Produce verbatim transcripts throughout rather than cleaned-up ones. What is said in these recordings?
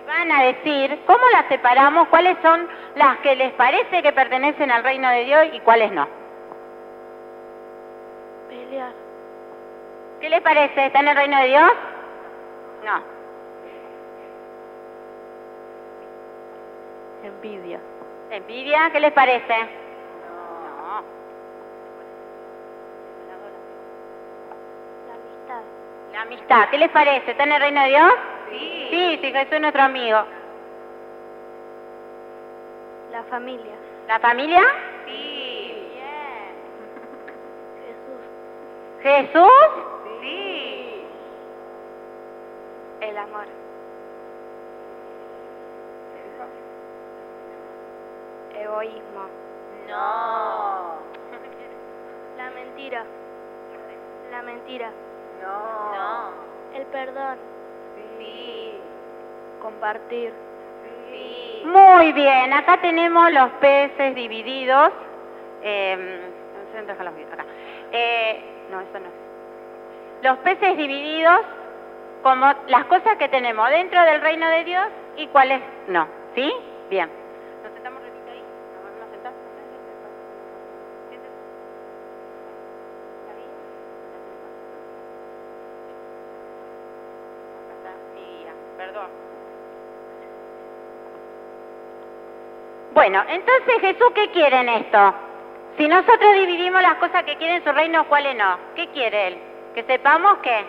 van a decir cómo las separamos, cuáles son las que les parece que pertenecen al reino de Dios y cuáles no. Pelear. ¿Qué les parece? ¿Está en el reino de Dios? No. Envidia. ¿Envidia? ¿Qué les parece? No. La amistad. La amistad. ¿Qué les parece? ¿Está en el reino de Dios? Sí. Sí, sí, Jesús es nuestro amigo. La familia. ¿La familia? Sí. Bien. Jesús. ¿Jesús? Sí. El amor. Egoísmo. No. La mentira. La mentira. No. No. El perdón. Sí. Compartir. Sí. Muy bien, acá tenemos los peces divididos. Eh, acá. Eh, no, eso no es. Los peces divididos como las cosas que tenemos dentro del reino de Dios y cuáles no. ¿Sí? Bien. Nos sentamos un ratito ahí. Nos volvemos a sentar. Siéntese. ¿Está bien? Acá está mi guía. Perdón. Bueno, entonces Jesús, ¿qué quiere en esto? Si nosotros dividimos las cosas que quiere en su reino, ¿cuáles no? ¿Qué quiere Él? Que sepamos que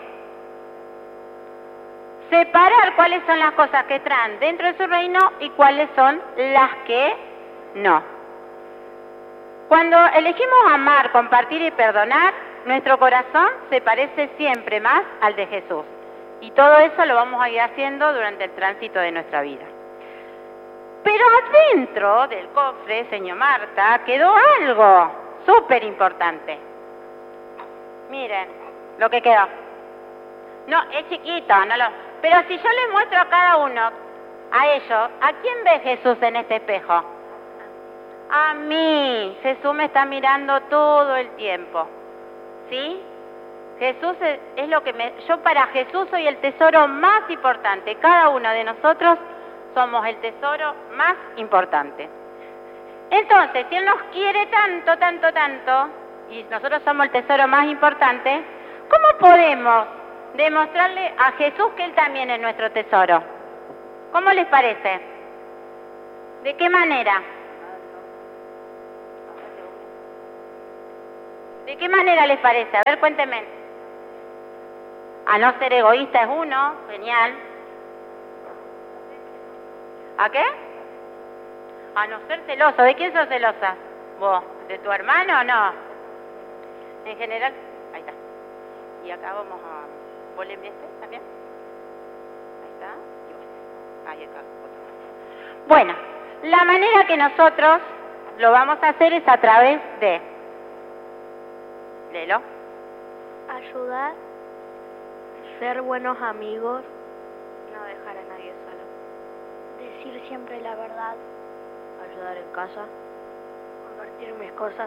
separar cuáles son las cosas que traen dentro de su reino y cuáles son las que no. Cuando elegimos amar, compartir y perdonar, nuestro corazón se parece siempre más al de Jesús. Y todo eso lo vamos a ir haciendo durante el tránsito de nuestra vida. Pero adentro del cofre, señor Marta, quedó algo súper importante. Miren lo que quedó. No, es chiquito, no lo... Pero si yo les muestro a cada uno, a ellos, ¿a quién ve Jesús en este espejo? A mí. Jesús me está mirando todo el tiempo. ¿Sí? Jesús es, es lo que me... Yo para Jesús soy el tesoro más importante. Cada uno de nosotros somos el tesoro más importante. Entonces, si Él nos quiere tanto, tanto, tanto, y nosotros somos el tesoro más importante, ¿cómo podemos demostrarle a Jesús que Él también es nuestro tesoro? ¿Cómo les parece? ¿De qué manera? ¿De qué manera les parece? A ver, cuéntenme. A no ser egoísta es uno, genial. ¿A qué? A no ser celoso. ¿De quién sos celosa? ¿Vos? ¿De tu hermano o no? En general, ahí está. Y acá vamos a... ¿Vos le enviaste también? Ahí está. Y vos. Ahí está. Otro. Bueno, la manera que nosotros lo vamos a hacer es a través de... Léelo. Ayudar. Ser buenos amigos. No dejar a nadie solo. Decir siempre la verdad. Ayudar en casa. Compartir mis cosas.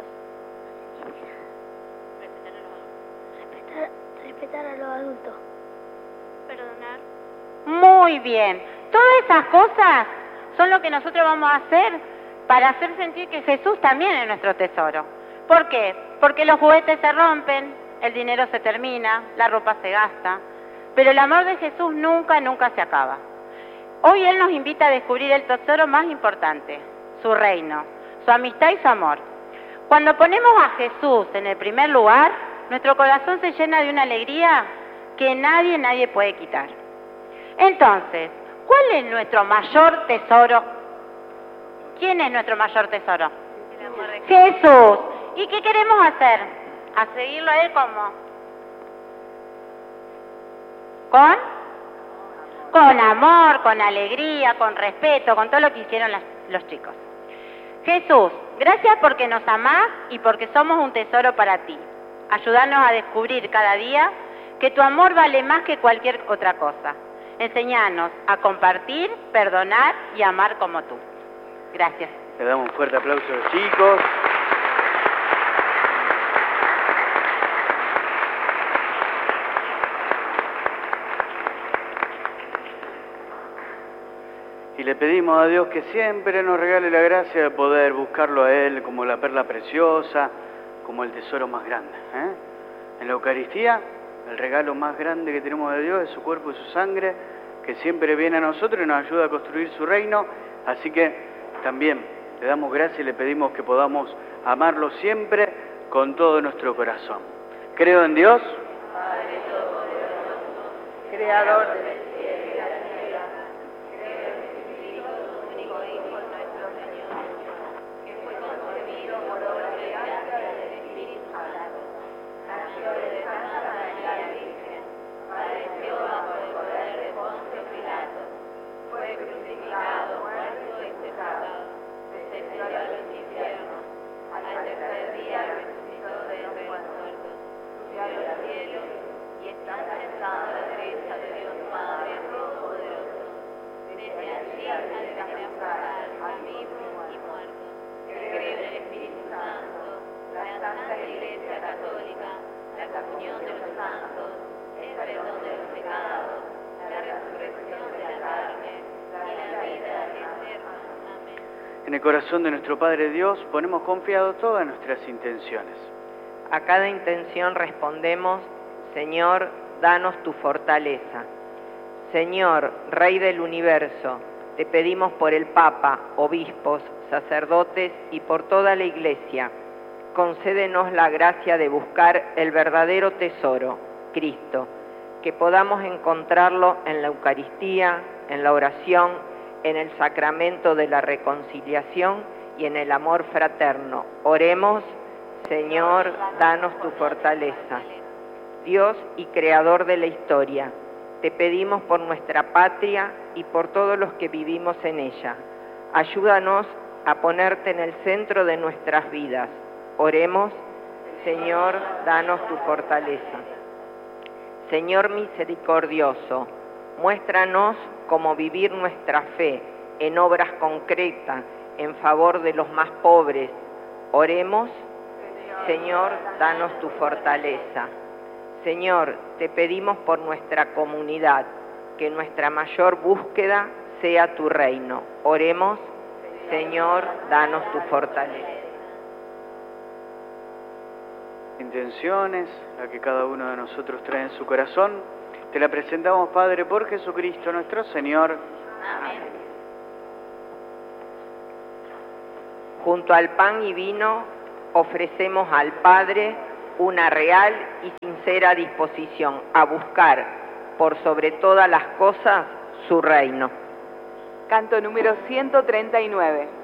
Respetar, respetar a los adultos. Perdonar. Muy bien. Todas esas cosas son lo que nosotros vamos a hacer para hacer sentir que Jesús también es nuestro tesoro. ¿Por qué? Porque los juguetes se rompen, el dinero se termina, la ropa se gasta, pero el amor de Jesús nunca, nunca se acaba. Hoy Él nos invita a descubrir el tesoro más importante, su reino, su amistad y su amor. Cuando ponemos a Jesús en el primer lugar, nuestro corazón se llena de una alegría que nadie, nadie puede quitar. Entonces, ¿cuál es nuestro mayor tesoro? ¿Quién es nuestro mayor tesoro? El amor de Jesús. ¿Y qué queremos hacer? A seguirlo a Él como... ¿Con? Con amor, con alegría, con respeto, con todo lo que hicieron las, los chicos. Jesús, gracias porque nos amás y porque somos un tesoro para ti. Ayúdanos a descubrir cada día que tu amor vale más que cualquier otra cosa. Enseñanos a compartir, perdonar y amar como tú. Gracias. Le damos un fuerte aplauso a los chicos. Y le pedimos a Dios que siempre nos regale la gracia de poder buscarlo a Él como la perla preciosa, como el tesoro más grande. ¿eh? En la Eucaristía, el regalo más grande que tenemos de Dios es su cuerpo y su sangre, que siempre viene a nosotros y nos ayuda a construir su reino. Así que también le damos gracias y le pedimos que podamos amarlo siempre con todo nuestro corazón. Creo en Dios, Padre Todopoderoso, Creador del cielo y la tierra. Creo en Jesucristo, su único Hijo, nuestro Señor, que fue concebido por obra y gracia del Espíritu Santo. Nació de Santa María la Virgen, padeció bajo el poder de Poncio Pilato, fue crucificado, muerto y sepultado, descendió a los infiernos, al tercer día resucitó de entre los muertos, subió a los cielos y está sentado a la derecha de Dios Padre Todopoderoso. Desde allí ha de juzgar a vivos y muertos. Creo en el Espíritu Santo, la Santa Iglesia Católica, la comunión de los santos, el perdón de los pecados, la resurrección de la carne y la vida eterna. Amén. en el corazón de nuestro Padre Dios, ponemos confiado todas nuestras intenciones. A cada intención respondemos: Señor, danos tu fortaleza. Señor, Rey del universo, te pedimos por el Papa, obispos, sacerdotes y por toda la Iglesia. Concédenos la gracia de buscar el verdadero tesoro, Cristo, que podamos encontrarlo en la Eucaristía, en la oración, en el sacramento de la reconciliación y en el amor fraterno. Oremos: Señor, danos tu fortaleza. Dios y Creador de la historia, te pedimos por nuestra patria y por todos los que vivimos en ella. Ayúdanos a ponerte en el centro de nuestras vidas. Oremos: Señor, danos tu fortaleza. Señor misericordioso, muéstranos cómo vivir nuestra fe en obras concretas en favor de los más pobres. Oremos: Señor, danos tu fortaleza. Señor, te pedimos por nuestra comunidad, que nuestra mayor búsqueda sea tu reino. Oremos: Señor, danos tu fortaleza. Intenciones, la que cada uno de nosotros trae en su corazón, te la presentamos, Padre, por Jesucristo nuestro Señor. Amén. Junto al pan y vino, ofrecemos al Padre una real y sincera disposición a buscar, por sobre todas las cosas, su reino. Canto número ciento treinta y nueve.